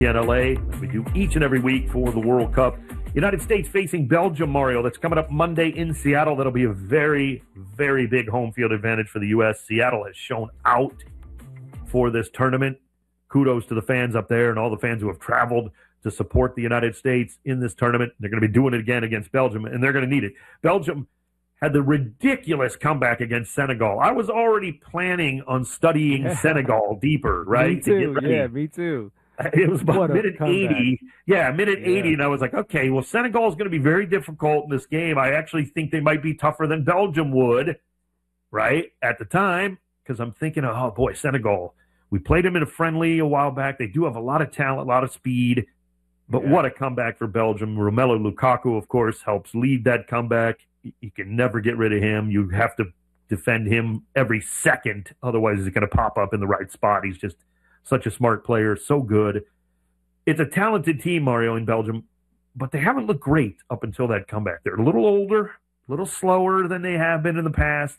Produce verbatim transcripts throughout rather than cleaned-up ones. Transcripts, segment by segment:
in L A, like we do each and every week for the World Cup. United States facing Belgium, Mario. That's coming up Monday in Seattle. That'll be a very, very big home field advantage for the U S. Seattle has shown out for this tournament. Kudos to the fans up there and all the fans who have traveled to support the United States in this tournament. They're going to be doing it again against Belgium, and they're going to need it. Belgium had the ridiculous comeback against Senegal. I was already planning on studying yeah. Senegal deeper, right? Me too. Yeah, me too. It was about What a minute comeback. eighty. Yeah, minute Yeah. eighty, and I was like, okay, well, Senegal is going to be very difficult in this game. I actually think they might be tougher than Belgium would, right, at the time, because I'm thinking, oh, boy, Senegal. We played them in a friendly a while back. They do have a lot of talent, a lot of speed, but Yeah. what a comeback for Belgium. Romelu Lukaku, of course, helps lead that comeback. You can never get rid of him. You have to defend him every second. Otherwise, he's going to pop up in the right spot. He's just such a smart player, so good. It's a talented team, Mario, in Belgium, but they haven't looked great up until that comeback. They're a little older, a little slower than they have been in the past.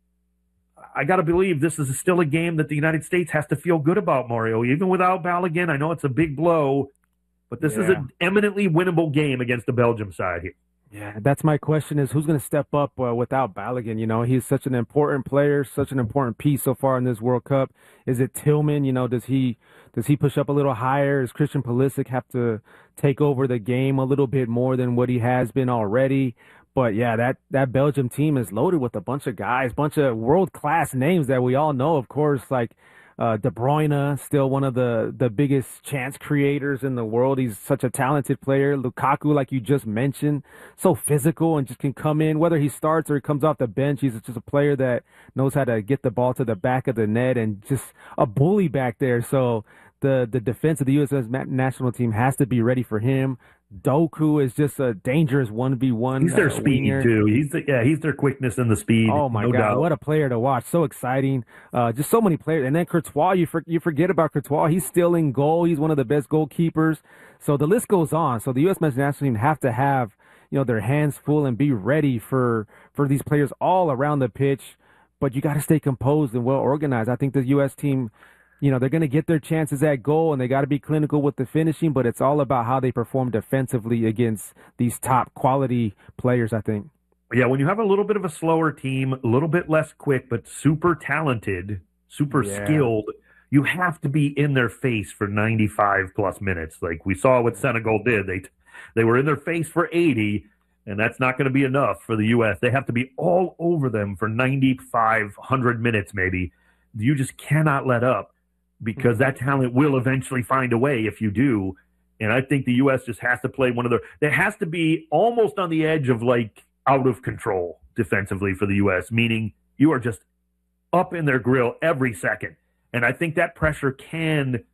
I got to believe this is still a game that the United States has to feel good about, Mario. Even without Balogun, I know it's a big blow, but this is Yeah. an eminently winnable game against the Belgium side here. Yeah, that's my question is who's going to step up uh, without Balogun? You know, he's such an important player, such an important piece so far in this World Cup. Is it Tillman? You know, does he does he push up a little higher? Does Christian Pulisic have to take over the game a little bit more than what he has been already? But yeah, that, that Belgium team is loaded with a bunch of guys, bunch of world-class names that we all know, of course, like uh, De Bruyne, still one of the, the biggest chance creators in the world. He's such a talented player. Lukaku, like you just mentioned, so physical and just can come in. Whether he starts or he comes off the bench, he's just a player that knows how to get the ball to the back of the net and just a bully back there. So the, the defense of the U S national team has to be ready for him. Doku is just a dangerous one v one. He's their uh, speed, winger. too. He's the, yeah, he's their quickness and the speed. Oh my no God, doubt. what a player to watch! So exciting, uh, just so many players. And then Courtois, you for, you forget about Courtois. He's still in goal. He's one of the best goalkeepers. So the list goes on. So the U S men's national team have to have you know their hands full and be ready for for these players all around the pitch. But you got to stay composed and well organized. I think the U S team, you know, they're going to get their chances at goal and they got to be clinical with the finishing, but it's all about how they perform defensively against these top quality players, I think. Yeah, when you have a little bit of a slower team, a little bit less quick, but super talented, super Yeah. skilled, you have to be in their face for ninety-five plus minutes. Like we saw what Senegal did. They they were in their face for eighty, and that's not going to be enough for the U S. They have to be all over them for ninety-five, one hundred minutes maybe. You just cannot let up, because that talent will eventually find a way if you do. And I think the U S just has to play one of their – there has to be almost on the edge of, like, out of control defensively for the U S, meaning you are just up in their grill every second. And I think that pressure can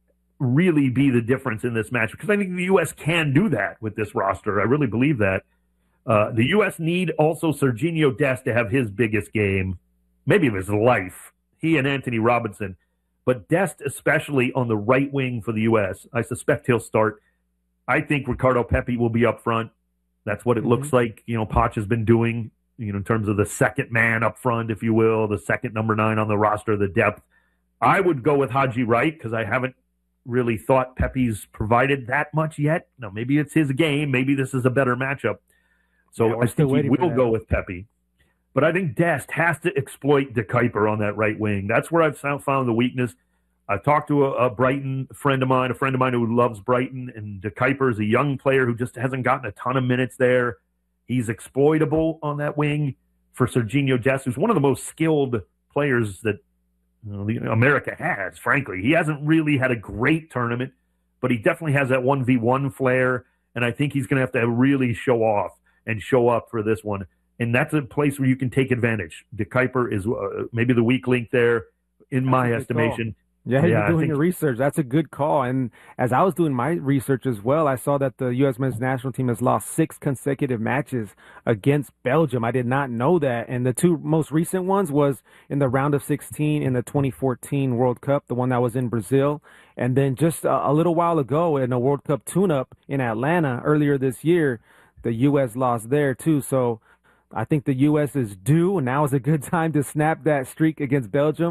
really be the difference in this match, because I think the U S can do that with this roster. I really believe that. Uh, the U S need also Serginho Dest to have his biggest game, maybe of his life. He and Anthony Robinson. But Dest, especially on the right wing for the U S, I suspect he'll start. I think Ricardo Pepi will be up front. That's what it mm-hmm. looks like, you know, Poch has been doing, you know, in terms of the second man up front, if you will, the second number nine on the roster, the depth. I would go with Haji Wright because I haven't really thought Pepe's provided that much yet. No, maybe it's his game. Maybe this is a better matchup. So yeah, I think he will go with Pepe. But I think Dest has to exploit De Kuiper on that right wing. That's where I've found the weakness. I've talked to a, a Brighton friend of mine, a friend of mine who loves Brighton, and De Kuiper is a young player who just hasn't gotten a ton of minutes there. He's exploitable on that wing for Serginho Dest, who's one of the most skilled players that you know, America has, frankly. He hasn't really had a great tournament, but he definitely has that one v one flair, and I think he's going to have to really show off and show up for this one. And that's a place where you can take advantage. De Kuiper is uh, maybe the weak link there, in that's my estimation. Call. Yeah, yeah, you're doing think... your research. That's a good call. And as I was doing my research as well, I saw that the U S men's national team has lost six consecutive matches against Belgium. I did not know that. And the two most recent ones was in the round of sixteen in the twenty fourteen World Cup, the one that was in Brazil. And then just a, a little while ago in a World Cup tune-up in Atlanta earlier this year, the U S lost there too. So I think the U S is due, and now is a good time to snap that streak against Belgium.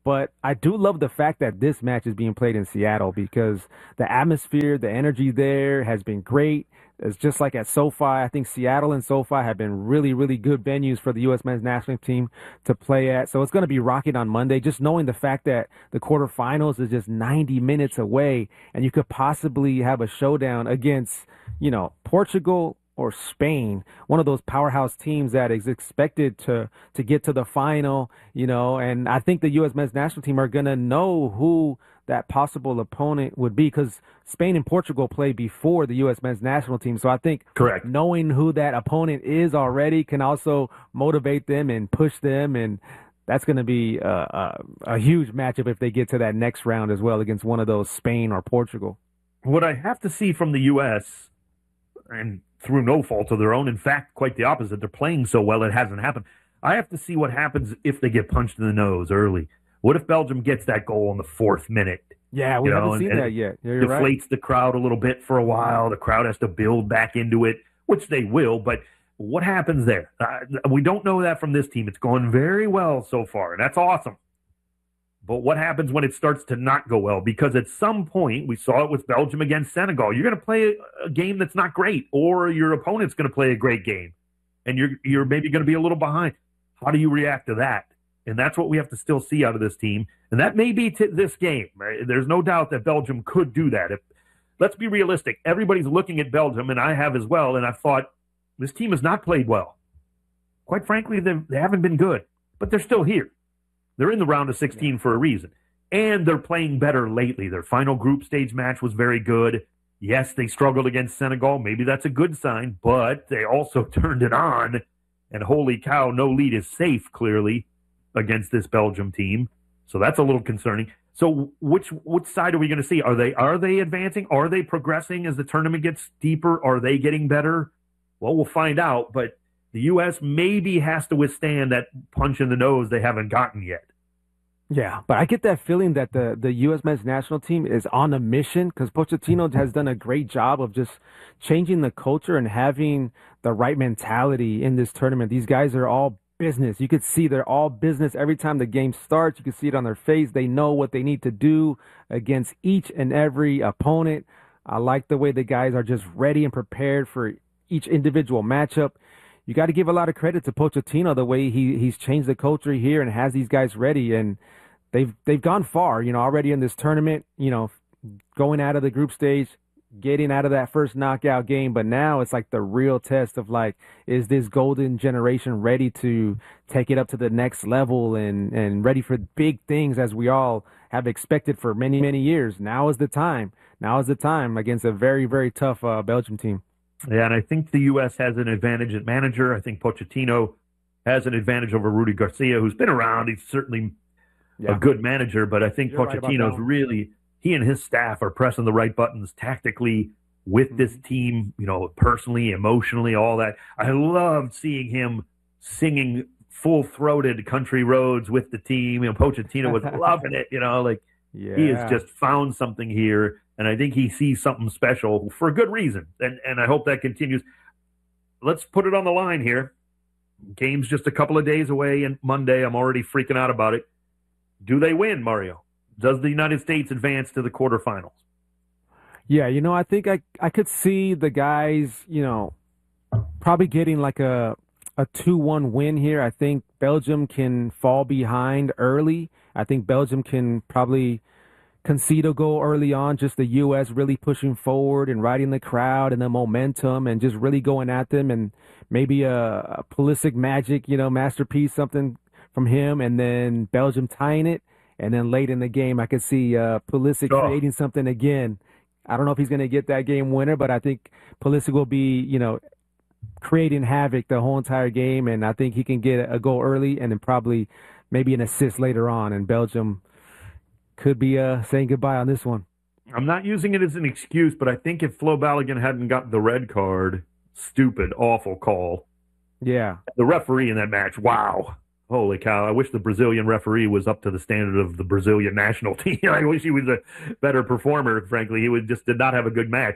But I do love the fact that this match is being played in Seattle because the atmosphere, the energy there has been great. It's just like at SoFi. I think Seattle and SoFi have been really, really good venues for the U S men's national team to play at. So it's going to be rocking on Monday. Just knowing the fact that the quarterfinals is just ninety minutes away and you could possibly have a showdown against, you know, Portugal or Spain, one of those powerhouse teams that is expected to to get to the final, you know, and I think the U S men's national team are going to know who that possible opponent would be because Spain and Portugal play before the U S men's national team. So I think Correct. knowing who that opponent is already can also motivate them and push them. And that's going to be a, a, a huge matchup if they get to that next round as well against one of those Spain or Portugal. What I have to see from the U S, and through no fault of their own, in fact, quite the opposite, they're playing so well it hasn't happened. I have to see what happens if they get punched in the nose early. What if Belgium gets that goal in the fourth minute? Yeah, we you haven't know, seen and, that and yet. Yeah, you're deflates right. the crowd a little bit for a while. The crowd has to build back into it, which they will. But what happens there? Uh, we don't know that from this team. It's gone very well so far, and that's awesome. But what happens when it starts to not go well? Because at some point, we saw it with Belgium against Senegal. You're going to play a game that's not great, or your opponent's going to play a great game, and you're you're maybe going to be a little behind. How do you react to that? And that's what we have to still see out of this team. And that may be t- this game. There's no doubt that Belgium could do that. If, let's be realistic. Everybody's looking at Belgium, and I have as well, and I've thought, this team has not played well. Quite frankly, they haven't been good, but they're still here. They're in the round of sixteen for a reason. And they're playing better lately. Their final group stage match was very good. Yes, they struggled against Senegal. Maybe that's a good sign, but they also turned it on. And holy cow, no lead is safe, clearly, against this Belgium team. So that's a little concerning. So which which side are we going to see? Are they are they advancing? Are they progressing as the tournament gets deeper? Are they getting better? Well, we'll find out, but the U S maybe has to withstand that punch in the nose they haven't gotten yet. Yeah, but I get that feeling that the, the U S men's national team is on a mission because Pochettino has done a great job of just changing the culture and having the right mentality in this tournament. These guys are all business. You could see they're all business every time the game starts. You can see it on their face. They know what they need to do against each and every opponent. I like the way the guys are just ready and prepared for each individual matchup. You got to give a lot of credit to Pochettino, the way he he's changed the culture here and has these guys ready, and they've they've gone far, you know, already in this tournament, you know, going out of the group stage, getting out of that first knockout game, but now it's like the real test of like, is this golden generation ready to take it up to the next level and and ready for big things as we all have expected for many, many years. Now is the time. Now is the time against a very, very tough uh, Belgium team. Yeah, and I think the U S has an advantage at manager. I think Pochettino has an advantage over Rudy Garcia, who's been around. He's certainly yeah. a good manager, but I think You're Pochettino's right really, he and his staff are pressing the right buttons tactically with mm-hmm. this team, you know, personally, emotionally, all that. I loved seeing him singing full-throated Country Roads with the team. You know, Pochettino was loving it, you know, like yeah. he has just found something here. And I think he sees something special for a good reason. And and I hope that continues. Let's put it on the line here. Game's just a couple of days away, and Monday, I'm already freaking out about it. Do they win, Mario? Does the United States advance to the quarterfinals? Yeah, you know, I think I, I could see the guys, you know, probably getting like a a two one win here. I think Belgium can fall behind early. I think Belgium can probably concede a goal early on, just the U S really pushing forward and riding the crowd and the momentum and just really going at them, and maybe a, a Pulisic magic, you know, masterpiece, something from him, and then Belgium tying it. And then late in the game, I could see uh, Pulisic oh. creating something again. I don't know if he's going to get that game winner, but I think Pulisic will be, you know, creating havoc the whole entire game, and I think he can get a goal early and then probably maybe an assist later on, and Belgium could be uh, saying goodbye on this one. I'm not using it as an excuse, but I think if Flo Balogun hadn't got the red card, stupid, awful call. Yeah. The referee in that match, wow. Holy cow. I wish the Brazilian referee was up to the standard of the Brazilian national team. I wish he was a better performer, frankly. He would just did not have a good match.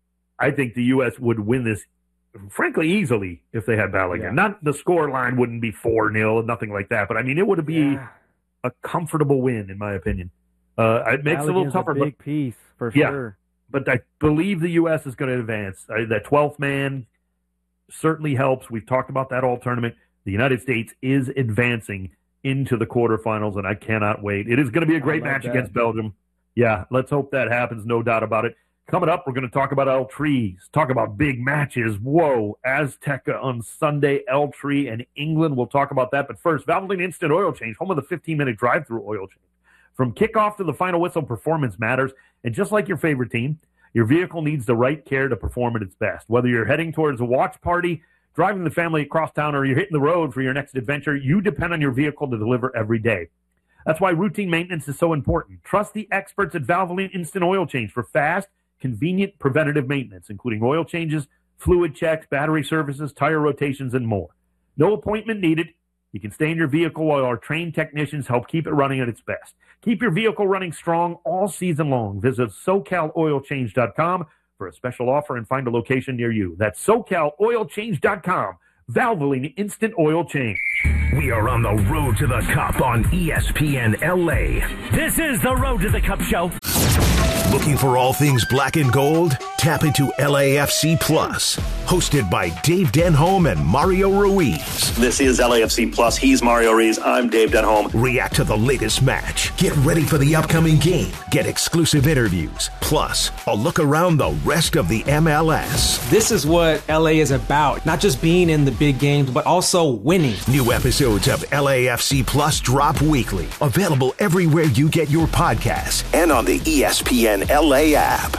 I think the U S would win this, frankly, easily if they had Balogun. Yeah. Not the score line wouldn't be four nil, nothing like that, but I mean, it would be. Yeah. a comfortable win, in my opinion. Uh, it makes it a little tougher. A big but, piece, for yeah, sure. But I believe the U S is going to advance. Uh, that twelfth man certainly helps. We've talked about that all tournament. The United States is advancing into the quarterfinals, and I cannot wait. It is going to be a great match that. against Belgium. Yeah, let's hope that happens, no doubt about it. Coming up, we're going to talk about El-Tree, talk about big matches. Whoa, Azteca on Sunday, El-Tree and England. We'll talk about that. But first, Valvoline Instant Oil Change, home of the fifteen-minute drive-through oil change. From kickoff to the final whistle, performance matters. And just like your favorite team, your vehicle needs the right care to perform at its best. Whether you're heading towards a watch party, driving the family across town, or you're hitting the road for your next adventure, you depend on your vehicle to deliver every day. That's why routine maintenance is so important. Trust the experts at Valvoline Instant Oil Change for fast, convenient preventative maintenance, including oil changes, fluid checks, battery services, tire rotations, and more. No appointment needed. You can stay in your vehicle while our trained technicians help keep it running at its best. Keep your vehicle running strong all season long. Visit so cal oil change dot com for a special offer and find a location near you. That's so cal oil change dot com. Valvoline Instant Oil Change. We are on the road to the Cup on E S P N L A. This is the Road to the Cup show. Looking for all things black and gold? Tap into L A F C Plus. Hosted by Dave Denholm and Mario Ruiz. This is L A F C Plus. He's Mario Ruiz. I'm Dave Denholm. React to the latest match. Get ready for the upcoming game. Get exclusive interviews. Plus, a look around the rest of the M L S. This is what L A is about. Not just being in the big games, but also winning. New episodes of L A F C Plus drop weekly. Available everywhere you get your podcasts and on the E S P N L A app.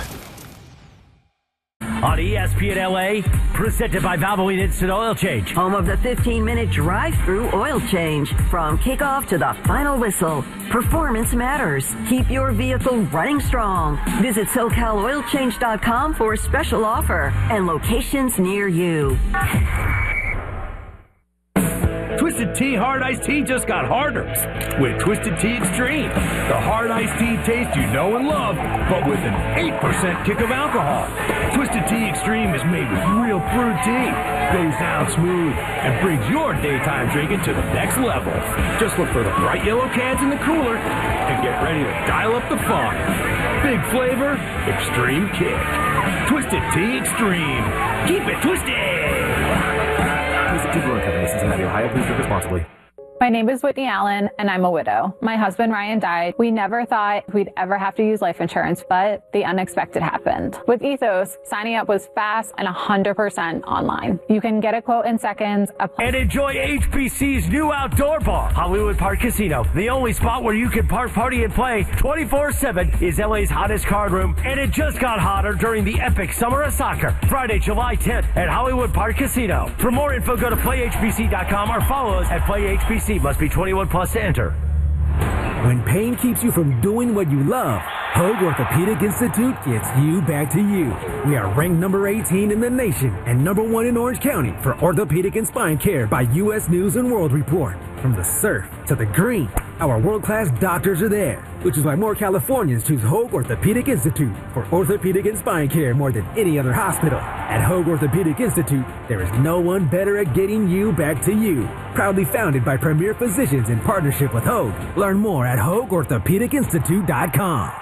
On E S P N L A, presented by Valvoline Instant Oil Change. Home of the fifteen-minute drive-through oil change. From kickoff to the final whistle, performance matters. Keep your vehicle running strong. Visit so cal oil change dot com for a special offer and locations near you. Twisted Tea Hard Iced Tea just got harder with Twisted Tea Extreme. The hard iced tea taste you know and love, but with an eight percent kick of alcohol. Twisted Tea Extreme is made with real brewed tea, goes down smooth, and brings your daytime drinking to the next level. Just look for the bright yellow cans in the cooler and get ready to dial up the fun. Big flavor, extreme kick. Twisted Tea Extreme. Keep it twisted! Twisted Tea Brewing Company, Cincinnati, Ohio. Please drink responsibly. My name is Whitney Allen, and I'm a widow. My husband, Ryan, died. We never thought we'd ever have to use life insurance, but the unexpected happened. With Ethos, signing up was fast and one hundred percent online. You can get a quote in seconds. Apply- and enjoy H B C's new outdoor bar, Hollywood Park Casino. The only spot where you can park, party, and play twenty-four seven is L A's hottest card room, and it just got hotter during the epic Summer of Soccer, Friday, July tenth at Hollywood Park Casino. For more info, go to play H B C dot com or follow us at Play H B C. Must be twenty-one plus to enter. When pain keeps you from doing what you love, Hoag Orthopedic Institute gets you back to you. We are ranked number eighteen in the nation and number one in Orange County for orthopedic and spine care by U S News and World Report. From the surf to the green, our world-class doctors are there, which is why more Californians choose Hoag Orthopedic Institute for orthopedic and spine care more than any other hospital. At Hoag Orthopedic Institute, there is no one better at getting you back to you. Proudly founded by premier physicians in partnership with Hoag. Learn more at hoag orthopedic institute dot com.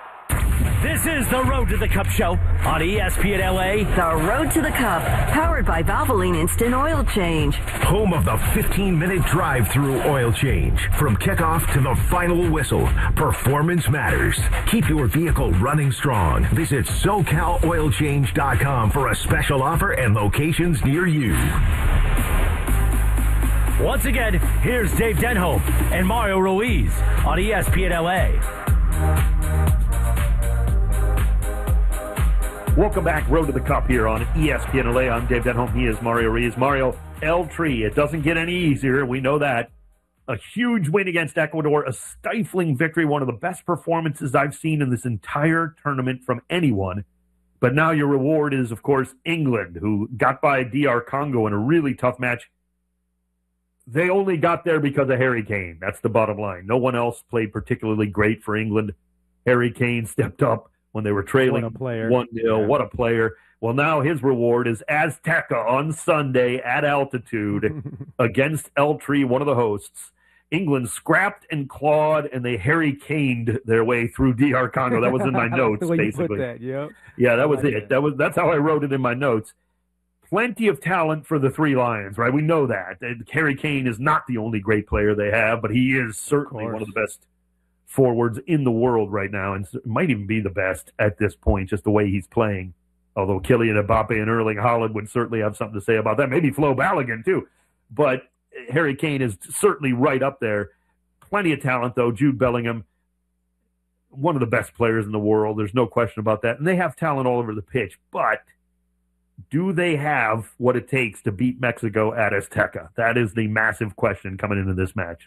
This is the Road to the Cup show on E S P N L A. The Road to the Cup, powered by Valvoline Instant Oil Change. Home of the fifteen-minute drive-through oil change. From kickoff to the final whistle, performance matters. Keep your vehicle running strong. Visit so cal oil change dot com for a special offer and locations near you. Once again, here's Dave Denholm and Mario Ruiz on E S P N L A. Welcome back, Road to the Cup here on E S P N L A. I'm Dave Denholm. He is Mario Ruiz. Mario, El-Tree, it doesn't get any easier. We know that. A huge win against Ecuador, a stifling victory, one of the best performances I've seen in this entire tournament from anyone. But now your reward is, of course, England, who got by D R Congo in a really tough match. They only got there because of Harry Kane. That's the bottom line. No one else played particularly great for England. Harry Kane stepped up when they were trailing one nil. Yeah. What a player. Well, now his reward is Azteca on Sunday at altitude against El-Tree, one of the hosts. England scrapped and clawed, and they Harry Kaned their way through D R Congo. That was in my notes, the way basically. You put that, yep. Yeah, that was like it. it. That was that's how I wrote it in my notes. Plenty of talent for the Three Lions, right? We know that. And Harry Kane is not the only great player they have, but he is certainly Of one of the best forwards in the world right now, and might even be the best at this point, just the way he's playing. Although Kylian Mbappe and Erling Haaland would certainly have something to say about that. Maybe Flo Balogun, too. But Harry Kane is certainly right up there. Plenty of talent, though. Jude Bellingham, one of the best players in the world. There's no question about that. And they have talent all over the pitch. But do they have what it takes to beat Mexico at Azteca? That is the massive question coming into this match.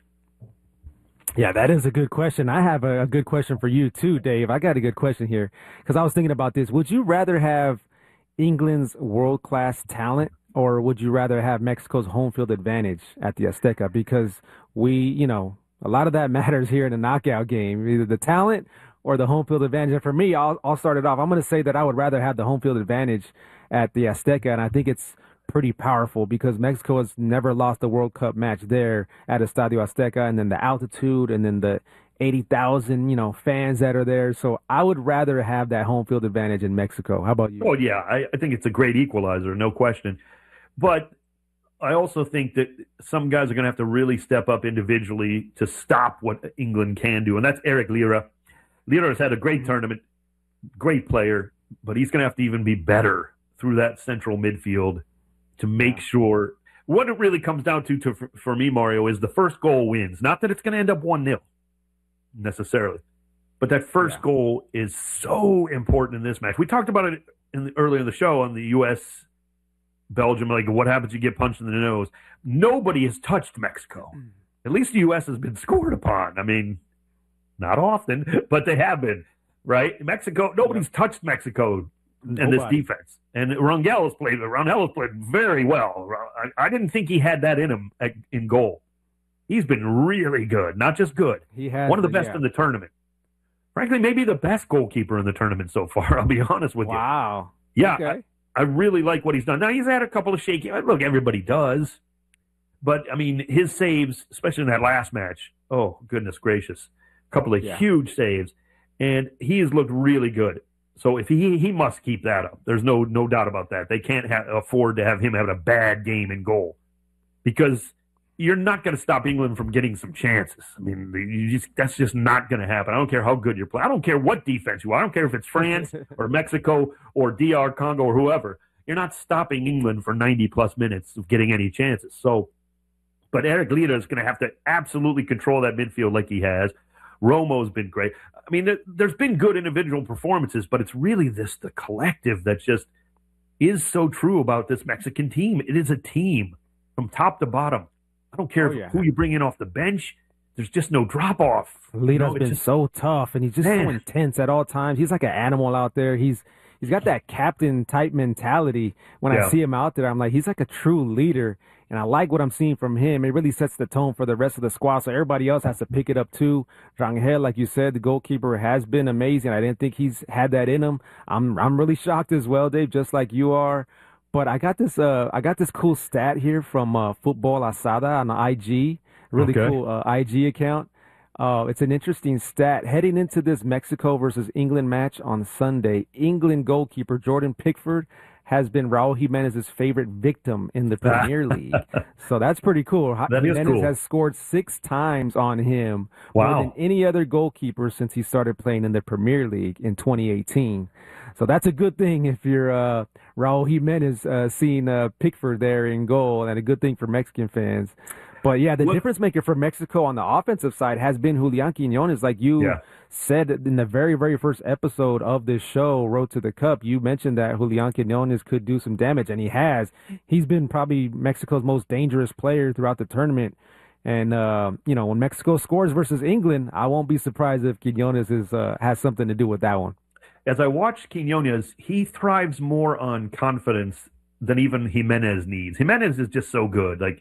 Yeah, that is a good question. I have a, a good question for you, too, Dave. I got a good question here because I was thinking about this. Would you rather have England's world-class talent, or would you rather have Mexico's home field advantage at the Azteca? Because we, you know, a lot of that matters here in the knockout game, either the talent or the home field advantage. And for me, I'll, I'll start it off. I'm going to say that I would rather have the home field advantage at the Azteca, and I think it's pretty powerful because Mexico has never lost a World Cup match there at Estadio Azteca, and then the altitude and then the eighty thousand, you know, fans that are there. So I would rather have that home field advantage in Mexico. How about you? Oh, yeah. I, I think it's a great equalizer, no question. But I also think that some guys are going to have to really step up individually to stop what England can do, and that's Eric Lira. Lira has had a great tournament, great player, but he's going to have to even be better through that central midfield to make sure. What it really comes down to, to for, for me, Mario, is the first goal wins. Not that it's going to end up one nil necessarily, but that first yeah. goal is so important in this match. We talked about it in the, earlier in the show on the U S Belgium, like what happens if you get punched in the nose. Nobody has touched Mexico. At least the U S has been scored upon. I mean, not often, but they have been, right? Mexico, nobody's touched Mexico in Nobody. this defense. And Rangel has played, Rangel has played very well. I, I didn't think he had that in him at, in goal. He's been really good, not just good. He has one of the best yeah. in the tournament. Frankly, maybe the best goalkeeper in the tournament so far, I'll be honest with wow. you. Wow. Yeah, okay. I, I really like what he's done. Now, he's had a couple of shaky, look, everybody does. But, I mean, his saves, especially in that last match, oh, goodness gracious. A couple of yeah. huge saves. And he has looked really good. So if he he must keep that up. There's no no doubt about that. They can't ha- afford to have him having a bad game in goal, because you're not going to stop England from getting some chances. I mean, you just that's just not going to happen. I don't care how good you're playing. I don't care what defense you are. I don't care if it's France or Mexico or D R Congo or whoever. You're not stopping England for ninety plus minutes of getting any chances. So, but Eric Lira is going to have to absolutely control that midfield like he has. Romo's been great. I mean, there, there's been good individual performances, but it's really this, the collective that just is so true about this Mexican team. It is a team from top to bottom. I don't care oh, if, yeah. who you bring in off the bench. There's just no drop-off. Lita's you know, been just, so tough, and he's just man. so intense at all times. He's like an animal out there. He's He's got that captain-type mentality. When yeah. I see him out there, I'm like, he's like a true leader. And I like what I'm seeing from him. It really sets the tone for the rest of the squad, so everybody else has to pick it up too. Rangel, like you said, the goalkeeper has been amazing. I didn't think he's had that in him. I'm I'm really shocked as well, Dave, just like you are. But I got this uh I got this cool stat here from uh, Football Asada on the I G, really okay. cool uh, I G account. Uh, it's an interesting stat. Heading into this Mexico versus England match on Sunday, England goalkeeper Jordan Pickford has been Raul Jimenez's favorite victim in the Premier League. So that's pretty cool. That Jimenez is cool. has scored six times on him, wow. more than any other goalkeeper since he started playing in the Premier League in twenty eighteen. So that's a good thing if you're uh, Raul Jimenez uh, seeing uh, Pickford there in goal, and a good thing for Mexican fans. But, yeah, the what? difference maker for Mexico on the offensive side has been Julián Quiñones. Like you yeah. said in the very, very first episode of this show, Road to the Cup, you mentioned that Julián Quiñones could do some damage, and he has. He's been probably Mexico's most dangerous player throughout the tournament. And, uh, you know, when Mexico scores versus England, I won't be surprised if Quiñones is, uh, has something to do with that one. As I watch Quiñones, he thrives more on confidence than even Jimenez needs. Jimenez is just so good. Like,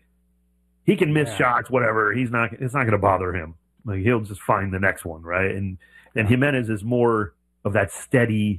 he can miss yeah. shots, whatever. He's not. It's not going to bother him. Like, he'll just find the next one, right? And and Jimenez is more of that steady,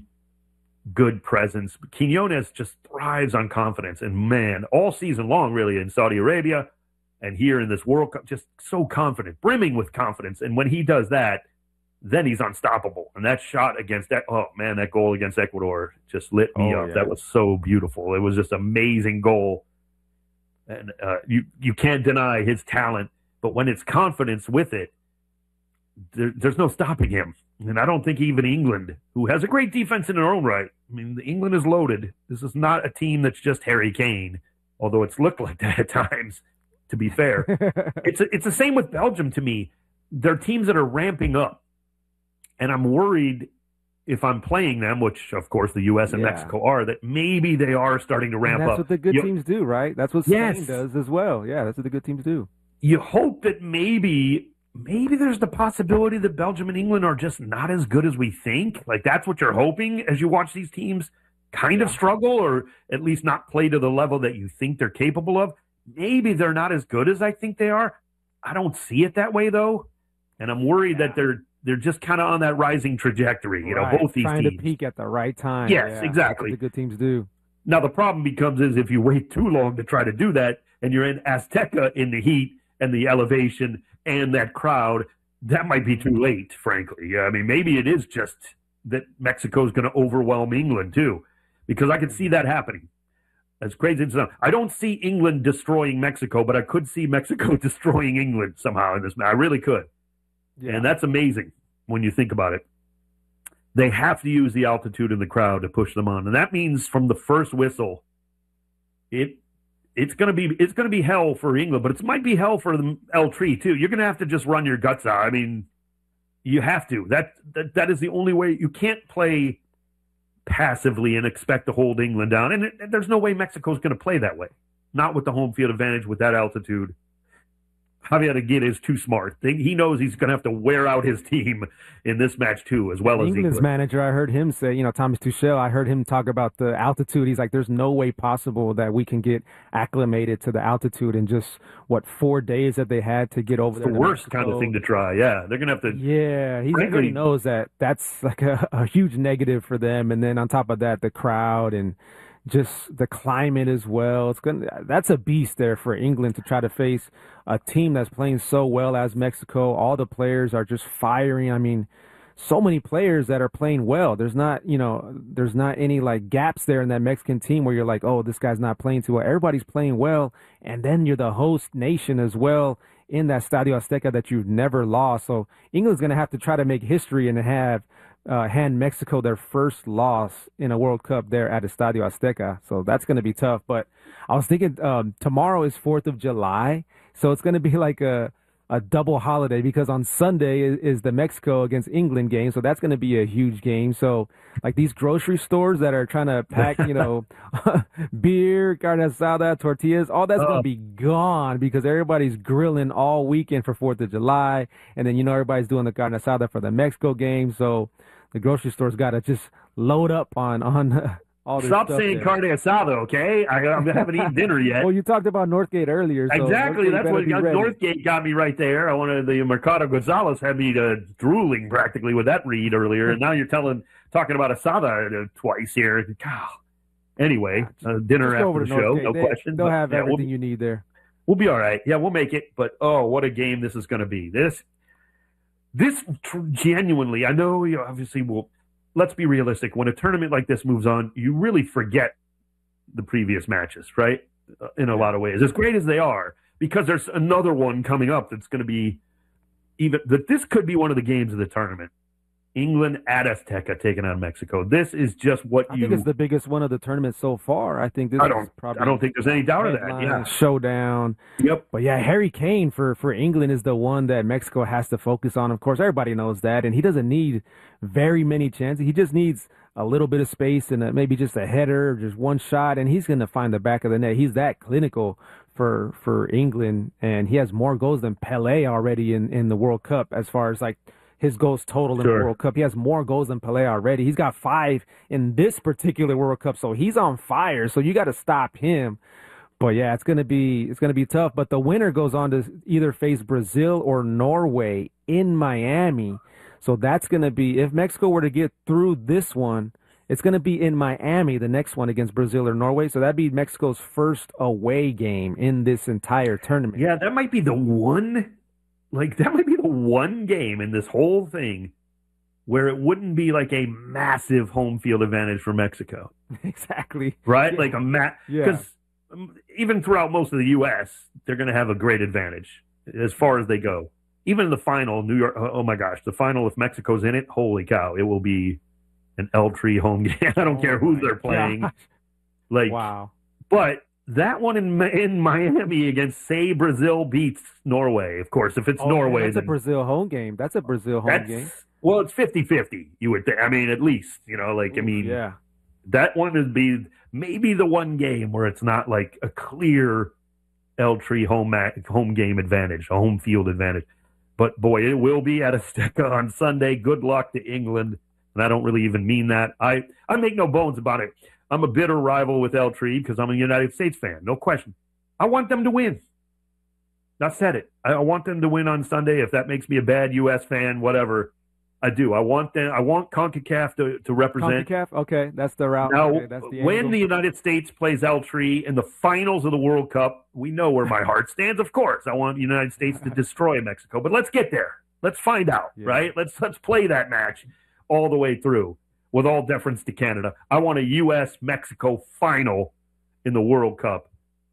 good presence. But Quiñones just thrives on confidence. And man, all season long, really, in Saudi Arabia And here in this World Cup, just so confident, brimming with confidence. And when he does that, then he's unstoppable. And that shot against that, oh man, that goal against Ecuador just lit me Oh, up. yeah. That was so beautiful. It was just amazing goal. And uh, you you can't deny his talent, but when it's confidence with it, there, there's no stopping him. And I don't think even England, who has a great defense in their own right, I mean, England is loaded. This is not a team that's just Harry Kane, although it's looked like that at times, to be fair. it's a, it's the same with Belgium to me. They're teams that are ramping up. And I'm worried if I'm playing them, which, of course, the U S and Yeah. Mexico are, that maybe they are starting to ramp And that's up. what the good You- teams do, right? That's what Spain Yes. does as well. Yeah, that's what the good teams do. You hope that maybe maybe there's the possibility that Belgium and England are just not as good as we think. Like, that's what you're hoping as you watch these teams kind of struggle, or at least not play to the level that you think they're capable of. Maybe they're not as good as I think they are. I don't see it that way, though. And I'm worried that they're they're just kind of on that rising trajectory, you know, Right, both these trying teams. to peak at the right time. Yes, Yeah, exactly. that's what the good teams do. Now, the problem becomes is if you wait too long to try to do that and you're in Azteca in the heat and the elevation and that crowd, that might be too late, frankly. Yeah, I mean, maybe it is just that Mexico's going to overwhelm England, too, because I could see that happening. As crazy as it sounds. I don't see England destroying Mexico, but I could see Mexico destroying England somehow in this match. I really could. Yeah. And that's amazing when you think about it. They have to use the altitude in the crowd to push them on. And that means from the first whistle, it it's gonna be it's gonna be hell for England, but it might be hell for the El Tri too. You're gonna have to just run your guts out. I mean, you have to. That that that is the only way. You can't play passively and expect to hold England down. And it, there's no way Mexico's gonna play that way. Not with the home field advantage, with that altitude. Javier Aguirre is too smart. He knows he's going to have to wear out his team in this match too, as well as England's England. manager, I heard him say, you know, Thomas Tuchel, I heard him talk about the altitude. He's like, there's no way possible that we can get acclimated to the altitude in just, what, four days that they had to get over It's there. the to worst kind of Mexico. thing to try. Yeah, they're going to have to. Yeah, he Frankly- already knows that that's like a, a huge negative for them. And then on top of that, the crowd and just the climate as well. It's gonna that's a beast there for England to try to face a team that's playing so well as Mexico. All the players are just firing. I mean, so many players that are playing well. There's not, you know, there's not any like gaps there in that Mexican team where you're like, oh, this guy's not playing too well. Everybody's playing well, and then you're the host nation as well in that Stadio Azteca that you've never lost. So England's gonna have to try to make history and have Uh, hand Mexico their first loss in a World Cup there at Estadio Azteca. So that's going to be tough. But I was thinking um, tomorrow is fourth of July. So it's going to be like a, a double holiday because on Sunday is, is the Mexico against England game. So that's going to be a huge game. So like these grocery stores that are trying to pack, you know, beer, carne asada, tortillas, all that's going to be gone because everybody's grilling all weekend for fourth of July. And then, you know, everybody's doing the carne asada for the Mexico game. So the grocery store's got to just load up on on all this Stop stuff saying there. carne asada, okay? I, I haven't eaten dinner yet. Well, you talked about Northgate earlier. So Exactly. Northgate That's better what be got, ready. Northgate got me right there. I wanted the Mercado Gonzalez had me uh, drooling practically with that read earlier, and now you're telling talking about asada uh, twice here. God. Anyway, uh, dinner Just go over after to the show, Northgate. no They, question. They'll but, have yeah, everything we'll, you need there. we'll be all right. Yeah, we'll make it. But oh, what a game this is going to be. This, this tr- genuinely. I know you obviously will. Let's be realistic. When a tournament like this moves on, you really forget the previous matches, right? Uh, in a lot of ways, as great as they are, because there's another one coming up that's going to be even that this could be one of the games of the tournament. England at Azteca taking on Mexico. This is just what I you. think it's the biggest one of the tournament so far. I think this I is don't. probably I don't think there's any doubt of that. headline, Yeah. showdown. Yep. But yeah, Harry Kane for, for England is the one that Mexico has to focus on. Of course, everybody knows that, and he doesn't need very many chances. He just needs a little bit of space and a, maybe just a header, or just one shot, and he's going to find the back of the net. He's that clinical for for England, and he has more goals than Pelé already in, in the World Cup as far as like his goals total in Sure. the World Cup. He has more goals than Pelé already. He's got five in this particular World Cup, so he's on fire. So you got to stop him. But yeah, it's gonna be it's gonna be tough. But the winner goes on to either face Brazil or Norway in Miami. So that's gonna be if Mexico were to get through this one It's going to be in Miami, the next one against Brazil or Norway. So that'd be Mexico's first away game in this entire tournament. Yeah, that might be the one, like, that might be the one game in this whole thing where it wouldn't be like a massive home field advantage for Mexico. Exactly. Right? Yeah. Like a ma- Yeah. Because even throughout most of the U S, they're going to have a great advantage as far as they go. Even in the final, New York, oh my gosh, the final, if Mexico's in it, holy cow, it will be an L-Tree home game. I don't Oh care who my they're playing. gosh. Like, Wow. But that one in in Miami against, say, Brazil beats Norway. Of course, if it's Oh, Norway, that's a then Brazil home game. That's a Brazil home that's, game. well, it's fifty-fifty, you would think. I mean, at least, you know, like, I mean, Yeah. that one would be maybe the one game where it's not like a clear L-Tree home ma- home game advantage, a home field advantage. But boy, it will be at Azteca on Sunday. Good luck to England. And I don't really even mean that. I, I make no bones about it. I'm a bitter rival with L-Tree because I'm a United States fan. No question. I want them to win. I said it. I want them to win on Sunday. If that makes me a bad U S fan, whatever, I do. I want them. I want CONCACAF to, to represent. CONCACAF? Okay, that's the route. Now, Okay, that's the when angle. the United States plays L-Tree in the finals of the World Cup, we know where my heart stands. Of course, I want the United States to destroy Mexico. But let's get there. Let's find out, Yeah. right? Let's let's play that match all the way through. With all deference to Canada, I want a U S Mexico final in the World Cup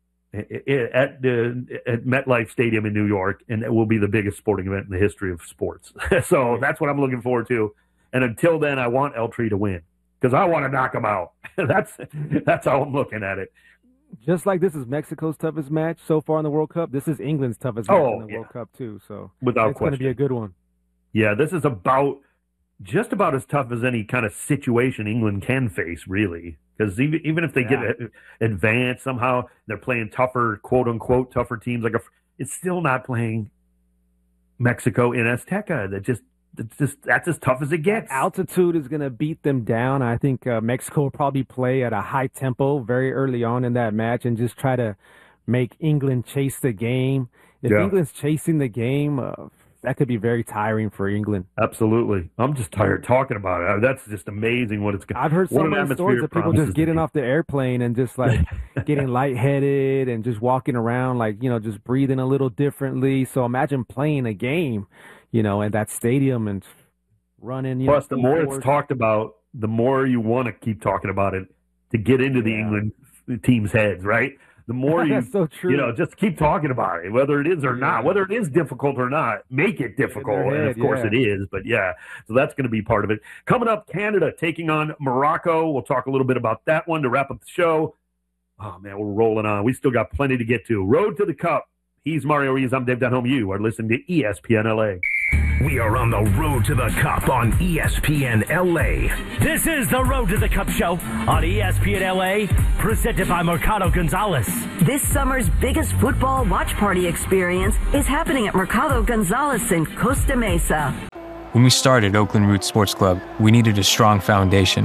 at the at MetLife Stadium in New York, and it will be the biggest sporting event in the history of sports. So that's what I'm looking forward to. And until then, I want L-Tree to win because I want to knock them out. that's that's how I'm looking at it. Just like this is Mexico's toughest match so far in the World Cup, this is England's toughest match Oh, in the yeah. World Cup too. So Without it's going to be a question. good one. Yeah, this is about just about as tough as any kind of situation England can face, really. Because even even if they Yeah. get a- advanced somehow, they're playing tougher, quote unquote, tougher teams. Like a, it's still not playing Mexico in Azteca. That just that's just that's as tough as it gets. Altitude is going to beat them down. I think uh, Mexico will probably play at a high tempo very early on in that match and just try to make England chase the game. If Yeah. England's chasing the game, uh, that could be very tiring for England. Absolutely, I'm just tired talking about it. That's just amazing what it's. I've heard so what an many atmosphere stories it of people promises just to getting be. off the airplane and just like getting lightheaded and just walking around like, you know, just breathing a little differently. So imagine playing a game, you know, at that stadium and running. You Plus, know, the more forward. it's talked about, the more you want to keep talking about it to get into the Yeah. England team's heads, right? The more you, That's so true. you know, just keep talking about it, whether it is or not, Yeah. whether it is difficult or not, make it difficult. their And of head, course yeah. it is, but yeah, so that's going to be part of it. Coming up, Canada taking on Morocco. We'll talk a little bit about that one to wrap up the show. Oh, man, we're rolling on. We still got plenty to get to. Road to the Cup. He's Mario Rees. I'm Dave Dunhome. You are listening to E S P N L A. We are on the road to the Cup on E S P N L A. This is the Road to the Cup show on E S P N L A, presented by Mercado Gonzalez. This summer's biggest football watch party experience is happening at Mercado Gonzalez in Costa Mesa. When we started Oakland Roots Sports Club, we needed a strong foundation.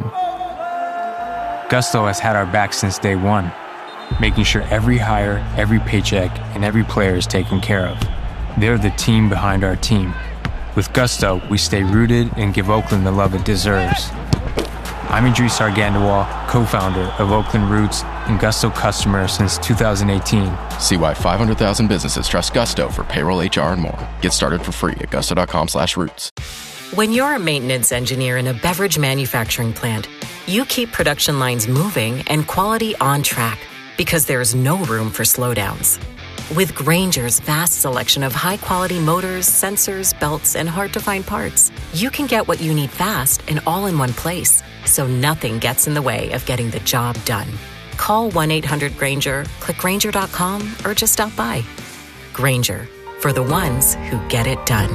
Gusto has had our back since day one, making sure every hire, every paycheck, and every player is taken care of. They're the team behind our team. With Gusto, we stay rooted and give Oakland the love it deserves. I'm Idris Argandawal, co-founder of Oakland Roots and Gusto customer since two thousand eighteen. See why five hundred thousand businesses trust Gusto for payroll, H R, and more. Get started for free at gusto.com slash roots. When you're a maintenance engineer in a beverage manufacturing plant, you keep production lines moving and quality on track because there's no room for slowdowns. With Grainger's vast selection of high-quality motors, sensors, belts, and hard-to-find parts, you can get what you need fast and all in one place, so nothing gets in the way of getting the job done. Call one eight hundred Grainger, click Grainger dot com, or just stop by. Grainger, for the ones who get it done.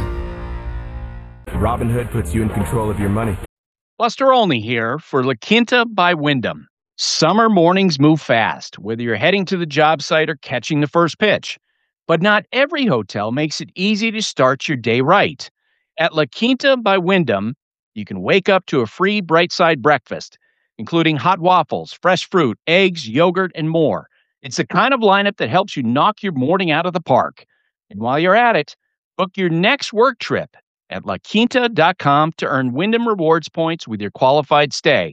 Robinhood puts you in control of your money. Buster Olney here for La Quinta by Wyndham. Summer mornings move fast, whether you're heading to the job site or catching the first pitch. But not every hotel makes it easy to start your day right. At La Quinta by Wyndham, you can wake up to a free Bright Side breakfast, including hot waffles, fresh fruit, eggs, yogurt, and more. It's the kind of lineup that helps you knock your morning out of the park. And while you're at it, book your next work trip at la quinta dot com to earn Wyndham Rewards points with your qualified stay.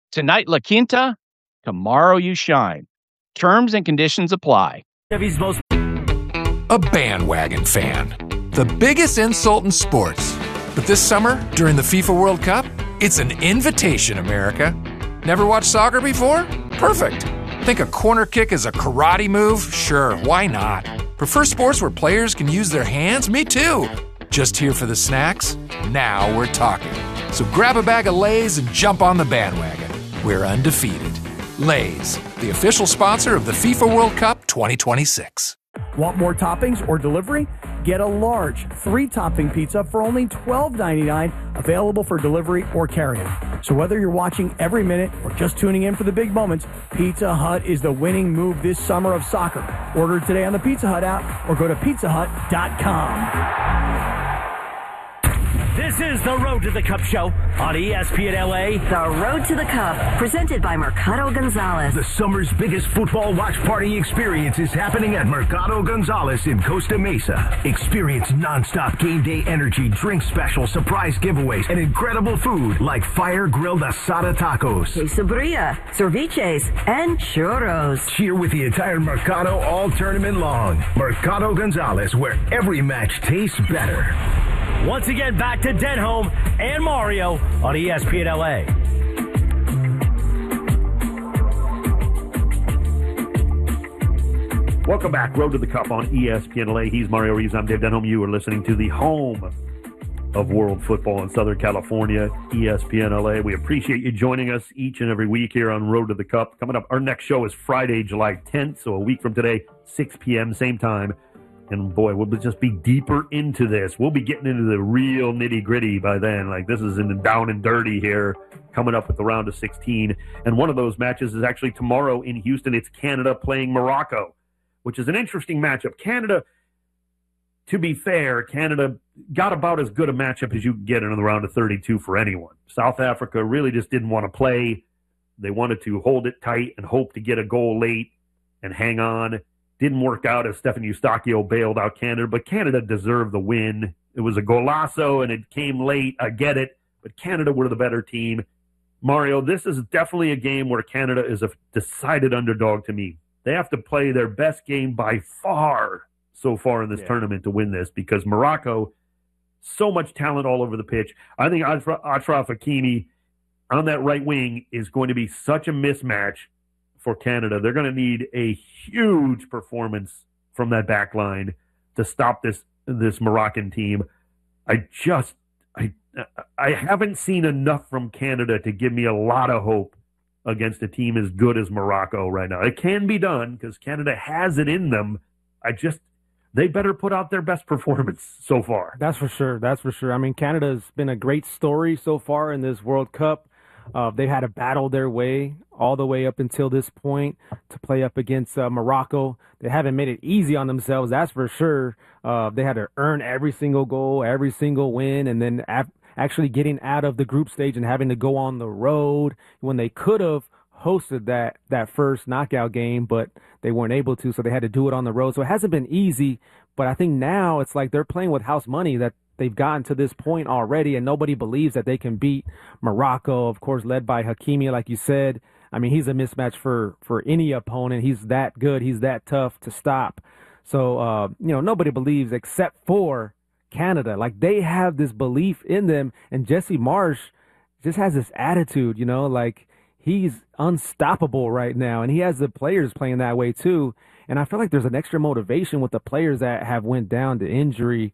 Tonight, La Quinta. Tomorrow, you shine. Terms and conditions apply. Most- A bandwagon fan. The biggest insult in sports. But this summer, during the FIFA World Cup, it's an invitation, America. Never watched soccer before? Perfect. Think a corner kick is a karate move? Sure, why not? Prefer sports where players can use their hands? Me too. Just here for the snacks? Now we're talking. So grab a bag of Lay's and jump on the bandwagon. We're undefeated. Lay's, the official sponsor of the FIFA World Cup twenty twenty-six. Want more toppings or delivery? Get a large three-topping pizza for only twelve ninety-nine, available for delivery or carry-in. So whether you're watching every minute or just tuning in for the big moments, Pizza Hut is the winning move this summer of soccer. Order today on the Pizza Hut app or go to pizza hut dot com. This is the Road to the Cup show on E S P N L A. The Road to the Cup, presented by Mercado Gonzalez. The summer's biggest football watch party experience is happening at Mercado Gonzalez in Costa Mesa. Experience nonstop game day energy, drink specials, surprise giveaways, and incredible food like fire-grilled asada tacos, quesadilla, ceviches, and churros. Cheer with the entire Mercado all tournament long. Mercado Gonzalez, where every match tastes better. Once again, back to Denholm and Mario on E S P N L A. Welcome back. Road to the Cup on E S P N L A. He's Mario Reeves. I'm Dave Denholm. You are listening to the home of world football in Southern California, E S P N L A. We appreciate you joining us each and every week here on Road to the Cup. Coming up, our next show is Friday, July tenth, so a week from today, six p.m., same time. And boy, we'll just be deeper into this. We'll be getting into the real nitty-gritty by then. Like, this is in the down and dirty here, coming up with the round of sixteen. And one of those matches is actually tomorrow in Houston. It's Canada playing Morocco, which is an interesting matchup. Canada, to be fair, Canada got about as good a matchup as you can get in the round of thirty-two for anyone. South Africa really just didn't want to play. They wanted to hold it tight and hope to get a goal late and hang on. Didn't work out as Stephen Eustachio bailed out Canada, but Canada deserved the win. It was a golazo, and it came late. I get it, but Canada were the better team. Mario, this is definitely a game where Canada is a decided underdog to me. They have to play their best game by far so far in this yeah. tournament to win this, because Morocco, so much talent all over the pitch. I think Achraf Hakimi on that right wing is going to be such a mismatch for Canada. They're going to need a huge performance from that back line to stop this this Moroccan team. I just I I haven't seen enough from Canada to give me a lot of hope against a team as good as Morocco right now. It can be done because Canada has it in them. I just they better put out their best performance so far. That's for sure. That's for sure. I mean, Canada's been a great story so far in this World Cup. Uh, they had to battle their way all the way up until this point to play up against uh, Morocco. They haven't made it easy on themselves, that's for sure. Uh, they had to earn every single goal, every single win, and then ap- actually getting out of the group stage and having to go on the road when they could have hosted that, that first knockout game, but they weren't able to, so they had to do it on the road. So it hasn't been easy, but I think now it's like they're playing with house money, that they've gotten to this point already, and nobody believes that they can beat Morocco, of course, led by Hakimi, like you said. I mean, he's a mismatch for, for any opponent. He's that good. He's that tough to stop. So, uh, you know, nobody believes except for Canada. Like, they have this belief in them, and Jesse Marsch just has this attitude, you know, like he's unstoppable right now, and he has the players playing that way too. And I feel like there's an extra motivation with the players that have went down to injury.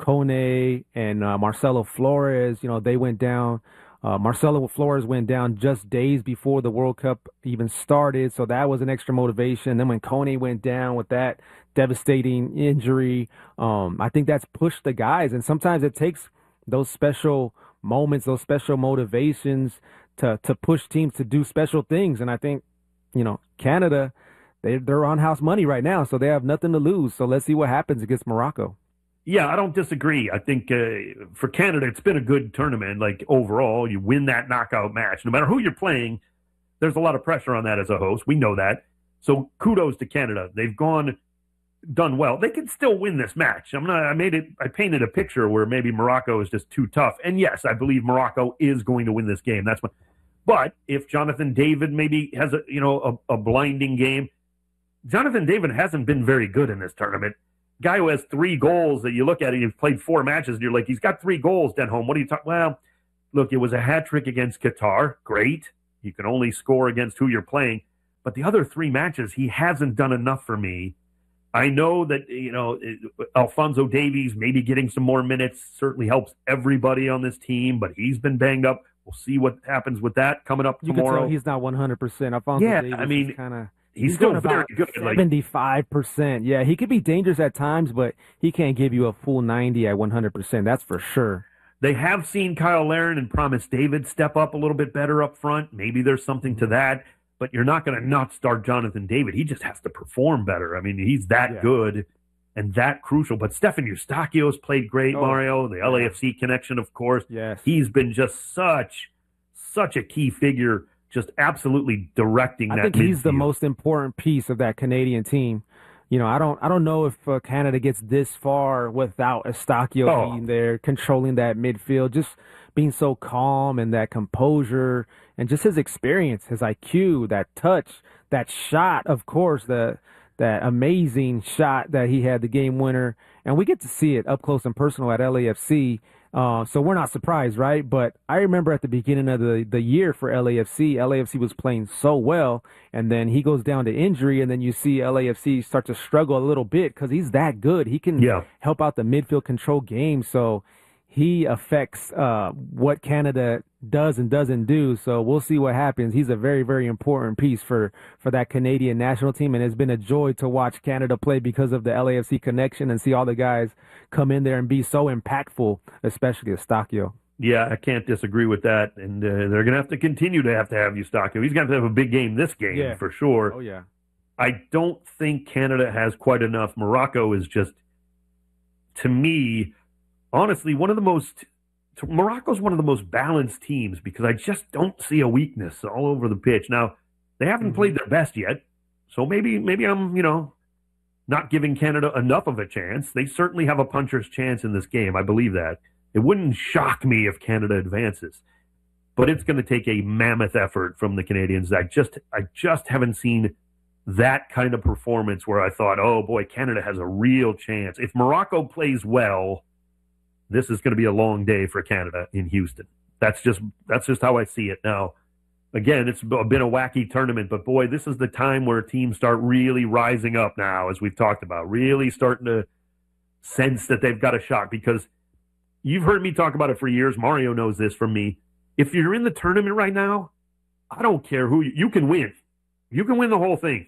Kone and uh, Marcelo Flores, you know, they went down. Uh, Marcelo Flores went down just days before the World Cup even started, so that was an extra motivation. Then when Kone went down with that devastating injury, um, I think that's pushed the guys. And sometimes it takes those special moments, those special motivations to to push teams to do special things. And I think, you know, Canada, they, they're on house money right now, so they have nothing to lose. So let's see what happens against Morocco. Yeah, I don't disagree. I think uh, for Canada, it's been a good tournament. Like, overall, you win that knockout match. No matter who you're playing, there's a lot of pressure on that as a host. We know that. So kudos to Canada. They've gone, done well. They can still win this match. I'm not, I made it, I painted a picture where maybe Morocco is just too tough. And yes, I believe Morocco is going to win this game. That's what, But if Jonathan David maybe has a you know a, a blinding game, Jonathan David hasn't been very good in this tournament. Guy who has three goals that you look at, and you've played four matches, and you're like, he's got three goals, Denholm. What are you talking? Well, look, it was a hat trick against Qatar. Great. You can only score against who you're playing. But the other three matches, he hasn't done enough for me. I know that, you know, Alphonso Davies maybe getting some more minutes certainly helps everybody on this team, but he's been banged up. We'll see what happens with that coming up You tomorrow. can tell he's not one hundred percent. Alphonso Yeah, Davies I mean, kind of he's, he's still doing very about good. Like, seventy-five percent. Yeah, he could be dangerous at times, but he can't give you a full ninety at one hundred percent. That's for sure. they have seen Kyle Larin and Promise David step up a little bit better up front. Maybe there's something to that, but you're not going to not start Jonathan David. He just has to perform better. I mean, he's that Yeah. good and that crucial. But Stefan Eustachio's played great, Oh, Mario. The L A F C connection, of course. Yes. He's been just such, such a key figure, just absolutely directing I that think he's the midfield. most important piece of that Canadian team. You know, I don't, I don't know if uh, Canada gets this far without Eustachio Oh. being there, controlling that midfield, just being so calm and that composure, and just his experience, his I Q, that touch, that shot. Of course, the that amazing shot that he had, the game winner, and we get to see it up close and personal at L A F C. Uh, so we're not surprised, right? But I remember at the beginning of the, the year for L A F C, L A F C was playing so well, and then he goes down to injury, and then you see L A F C start to struggle a little bit because he's that good. He can Yeah. help out the midfield control game, so he affects uh, what Canada does and doesn't do. So we'll see what happens. He's a very, very important piece for, for that Canadian national team, and it's been a joy to watch Canada play because of the L A F C connection and see all the guys come in there and be so impactful, especially Eustachio. Yeah, I can't disagree with that. And uh, they're going to have to continue to have to have Eustachio. He's going to have to have a big game this game Yeah. for sure. Oh, yeah. I don't think Canada has quite enough. Morocco is just, to me, honestly, one of the most, Morocco's one of the most balanced teams because I just don't see a weakness all over the pitch. Now, they haven't Mm-hmm. played their best yet, so maybe maybe I'm, you know, not giving Canada enough of a chance. They certainly have a puncher's chance in this game. I believe that. It wouldn't shock me if Canada advances, but it's going to take a mammoth effort from the Canadians. I just I just haven't seen that kind of performance where I thought, oh boy, Canada has a real chance. If Morocco plays well, this is going to be a long day for Canada in Houston. That's just that's just how I see it now. Again, it's been a wacky tournament, but boy, this is the time where teams start really rising up now, as we've talked about, really starting to sense that they've got a shot, because you've heard me talk about it for years. Mario knows this from me. If you're in the tournament right now, I don't care who you, you can win. You can win the whole thing.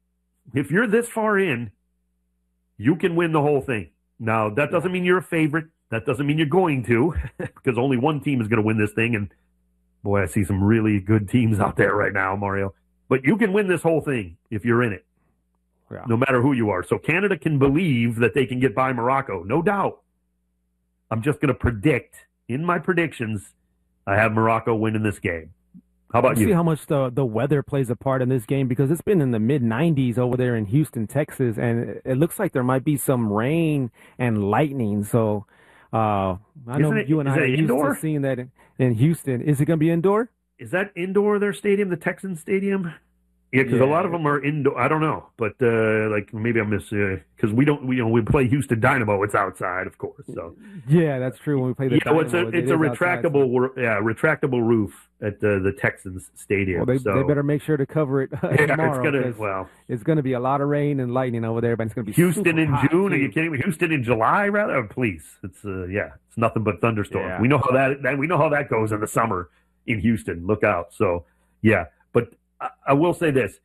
If you're this far in, you can win the whole thing. Now, that doesn't mean you're a favorite. That doesn't mean you're going to, because only one team is going to win this thing. And boy, I see some really good teams out there right now, Mario. But you can win this whole thing if you're in it, Yeah. no matter who you are. So Canada can believe that they can get by Morocco, no doubt. I'm just going to predict, in my predictions, I have Morocco winning this game. How about See you? how much the the weather plays a part in this game, because it's been in the mid nineties over there in Houston, Texas, and it, it looks like there might be some rain and lightning. So uh, I know Isn't it- you and is I it are used indoor? to seeing that in, in Houston. Is it going to be indoor? Is that indoor, their stadium, the Texans stadium? Yeah, because a Yeah. lot of them are indoor. I don't know, but uh, like maybe I miss because we don't. We, you know, we play Houston Dynamo. It's outside, of course. So Yeah, that's true. When we play the yeah, well, it's a Dynamo, it it's a is outside. retractable wor- yeah retractable roof at the the Texans stadium. Well, they, so they better make sure to cover it uh, yeah, tomorrow. it's gonna 'cause well it's going to be a lot of rain and lightning over there, but it's going to be Houston super in hot, June. Are too. you kidding me? Houston in July, rather? Oh, please, it's uh, yeah, it's nothing but thunderstorms. Yeah. We know how that, that we know how that goes in the summer in Houston. Look out. So yeah, but I, I will say this.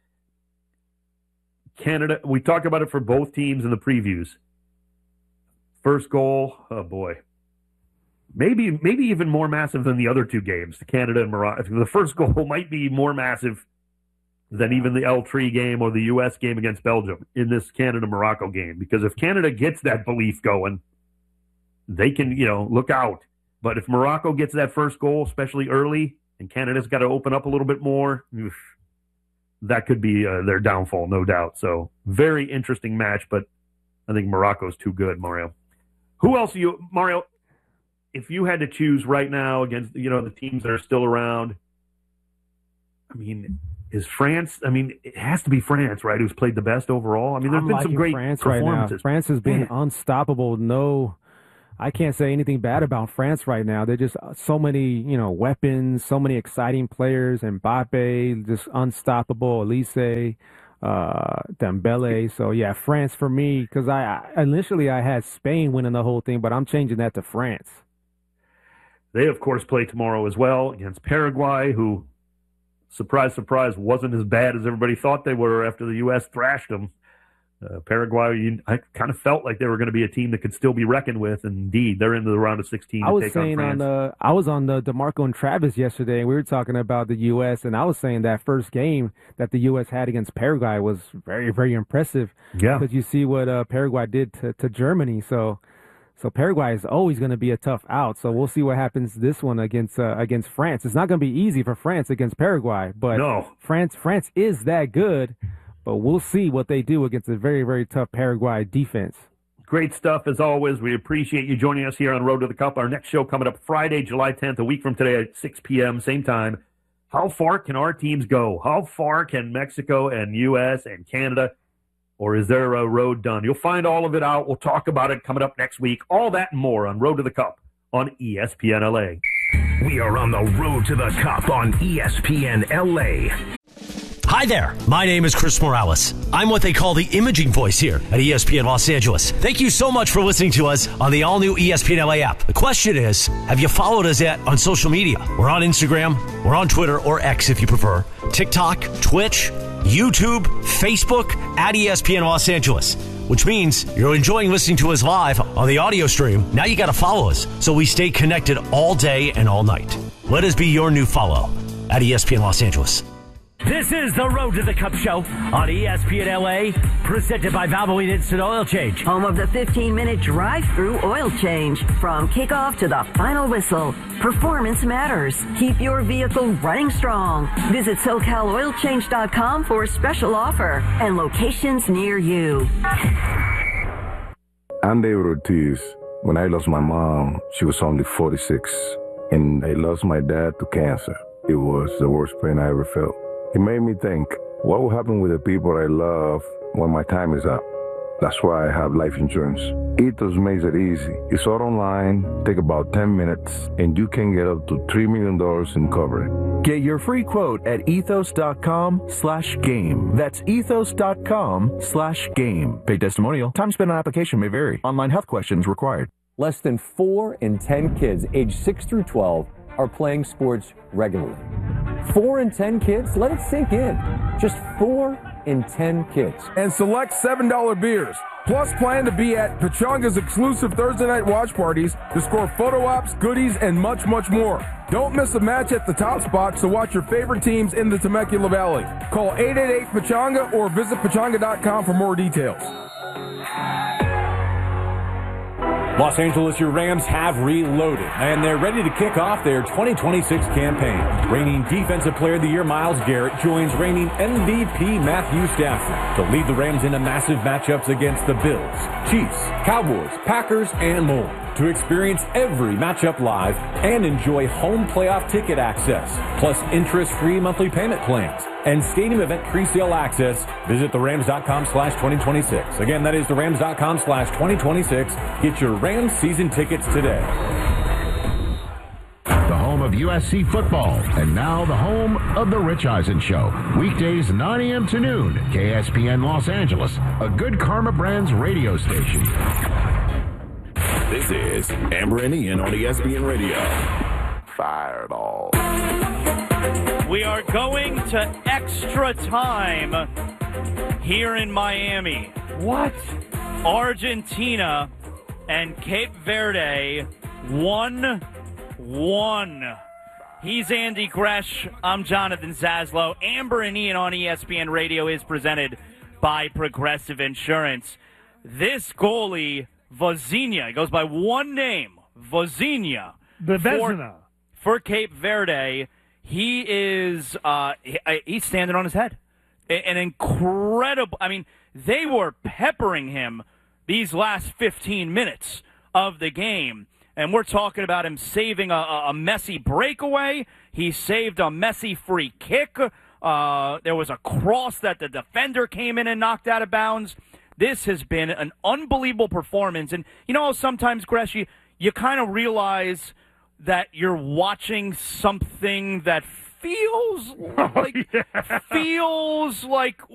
Canada, we talked about it for both teams in the previews. First goal, oh boy. Maybe maybe even more massive than the other two games, Canada and Morocco. The first goal might be more massive than even the El-Tri game or the U S game against Belgium in this Canada-Morocco game. Because if Canada gets that belief going, they can, you know, look out. But if Morocco gets that first goal, especially early, and Canada's got to open up a little bit more, oof, that could be uh, their downfall, no doubt. So very interesting match, but I think Morocco's too good, Mario. Who else are you, Mario, if you had to choose right now against, you know, the teams that are still around, I mean, is France, I mean, it has to be France, right, who's played the best overall? I mean, there's I'm been liking some great France performances. right now. France has been unstoppable. No, I can't say anything bad about France right now. They're just so many, you know, weapons, so many exciting players. Mbappe, just unstoppable. Elise, uh, Dembele. So, yeah, France for me, because I, I initially I had Spain winning the whole thing, but I'm changing that to France. They, of course, play tomorrow as well against Paraguay, who, surprise, surprise, wasn't as bad as everybody thought they were after the U S thrashed them. Uh, Paraguay, you, I kind of felt like they were going to be a team that could still be reckoned with. And indeed, they're into the round of sixteen I to was take saying on on France. the I was on the DeMarco and Travis yesterday, and we were talking about the U S, and I was saying that first game that the U S had against Paraguay was very, very impressive. Yeah. Because you see what uh, Paraguay did to, to Germany. So so Paraguay is always going to be a tough out. So we'll see what happens this one against uh, against France. It's not going to be easy for France against Paraguay, but No. France France is that good. But we'll see what they do against a very, very tough Paraguay defense. Great stuff, as always. We appreciate you joining us here on Road to the Cup. Our next show coming up Friday, July tenth, a week from today at six p.m., same time. How far can our teams go? How far can Mexico and U S and Canada? Or is there a road done? You'll find all of it out. We'll talk about it coming up next week. All that and more on Road to the Cup on E S P N L A. We are on the road to the Cup on E S P N L A. Hi there, my name is Chris Morales. I'm what they call the imaging voice here at E S P N Los Angeles. Thank you so much for listening to us on the all-new E S P N L A app. The question is, have you followed us yet on social media? We're on Instagram, we're on Twitter, or X if you prefer, TikTok, Twitch, YouTube, Facebook, at E S P N Los Angeles. Which means you're enjoying listening to us live on the audio stream. Now you got to follow us so we stay connected all day and all night. Let us be your new follow at E S P N Los Angeles. This is the Road to the Cup show on E S P N L A, presented by Valvoline Instant Oil Change. Home of the fifteen-minute drive-through oil change. From kickoff to the final whistle, performance matters. Keep your vehicle running strong. Visit so cal oil change dot com for a special offer and locations near you. I'm David Ortiz. When I lost my mom, she was only forty-six, and I lost my dad to cancer. It was the worst pain I ever felt. It made me think, what will happen with the people I love when my time is up? That's why I have life insurance. Ethos makes it easy. It's all online, take about ten minutes, and you can get up to three million dollars in coverage. Get your free quote at ethos.com slash game. That's ethos.com slash game. Paid testimonial. Time spent on application may vary. Online health questions required. Less than four in ten kids aged six through twelve are playing sports regularly. Four in ten kids? Let it sink in. Just four in ten kids. And select seven dollar beers. Plus, plan to be at Pechanga's exclusive Thursday night watch parties to score photo ops, goodies, and much, much more. Don't miss a match at the top spot to watch your favorite teams in the Temecula Valley. Call eight eight eight Pechanga or visit pechanga dot com for more details. Los Angeles, your Rams have reloaded, and they're ready to kick off their twenty twenty-six campaign. Reigning Defensive Player of the Year Myles Garrett joins reigning M V P Matthew Stafford to lead the Rams into massive matchups against the Bills, Chiefs, Cowboys, Packers, and more. To experience every matchup live and enjoy home playoff ticket access, plus interest-free monthly payment plans and stadium event pre-sale access, visit the rams dot com slash twenty twenty-six. Again, that is the rams dot com slash twenty twenty-six. Get your Rams season tickets today. The home of U S C football, and now the home of The Rich Eisen Show. Weekdays nine a.m. to noon, K S P N Los Angeles, a Good Karma Brands radio station. This is Amber and Ian on E S P N Radio. Fireball. We are going to extra time here in Miami. What? Argentina and Cape Verde one one. He's Andy Gresh. I'm Jonathan Zaslow. Amber and Ian on E S P N Radio is presented by Progressive Insurance. This goalie, Vozinha, he goes by one name, Vozinha. The for, for Cape Verde, he is uh, he, he's standing on his head. An incredible, I mean, they were peppering him these last fifteen minutes of the game. And we're talking about him saving a, a messy breakaway. He saved a messy free kick Uh, there was a cross that the defender came in and knocked out of bounds. This has been an unbelievable performance. And you know, sometimes, Gresh, you, you kind of realize that you're watching something that feels like, oh, yeah. feels like